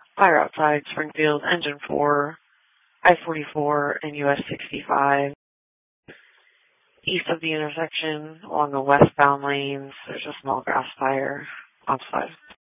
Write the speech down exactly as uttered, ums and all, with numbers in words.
Fire outside Springfield, engine four, I forty-four and U S sixty-five. East of the intersection, along the westbound lanes, there's a small grass fire outside.